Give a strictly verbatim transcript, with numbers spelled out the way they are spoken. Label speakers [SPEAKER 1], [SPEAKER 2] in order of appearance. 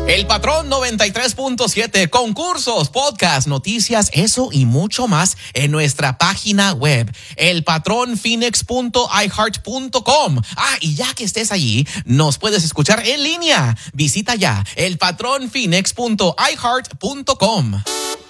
[SPEAKER 1] El Patrón noventa y tres punto siete, concursos, podcast, noticias, eso y mucho más en nuestra página web, el patrón phoenix punto i heart punto com. Ah, y ya que estés allí, nos puedes escuchar en línea. Visita ya el patrón phoenix punto i heart punto com.